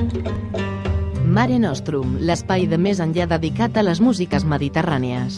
Mare Nostrum, l'espai de més enllà dedicat a les músiques mediterrànies.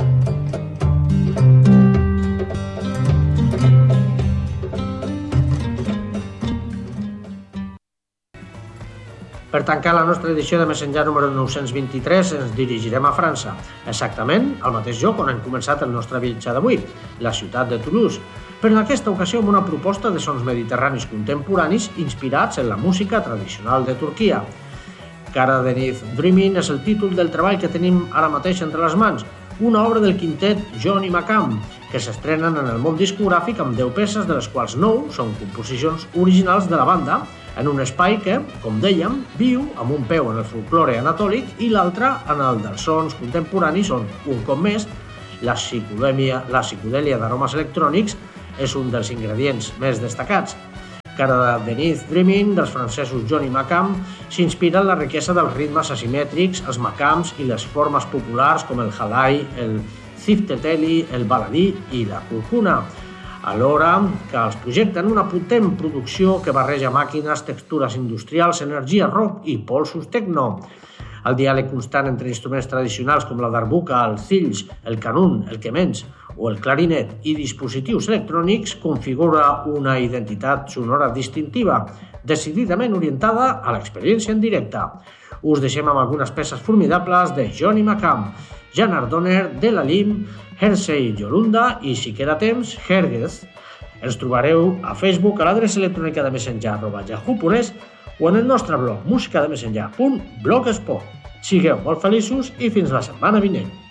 Per tancar la nostra edició de Més enllà número 923 ens dirigirem a França, exactament al mateix lloc on hem començat el nostre viatge d'avui, la ciutat de Toulouse, però en aquesta ocasió amb una proposta de sons mediterranis contemporanis inspirats en la música tradicional de Turquia. Cara de nit Dreaming és el títol del treball que tenim ara mateix entre les mans, una obra del quintet Johnny Macam, que s'estrenen en el món discogràfic amb 10 peces, de les quals 9 són composicions originals de la banda, en un espai que, com dèiem, viu amb un peu en el folklore anatòlic i l'altre en el dels sons contemporanis on, un cop més, la psicodèlia d'aromes electrònics és un dels ingredients més destacats. Cara de nit Dreaming dels francesos Johnny Macam s'inspira en la riquesa dels ritmes asimètrics, els macams i les formes populars com el halai, el zifteteli, el baladí i la curcuna, alhora que els projecten una potent producció que barreja màquines, textures industrials, energia rock i polsos techno. El diàleg constant entre instruments tradicionals com la darbuka, el zilch, el canun, el kemenç o el clarinet i dispositius electrònics configura una identitat sonora distintiva, decididament orientada a l'experiència en directe. Us deixem amb algunes peces formidables de Johnny Macam, Jan Ardoner, Delalim, Hersey Yolunda i, si queda temps, Hergez. Ens trobareu a Facebook a l'adreça electrònica de messenjar@yahoo.es o en el nostre blog musicademesenjar.blogspot. Sigueu molt feliços i fins la setmana vinent.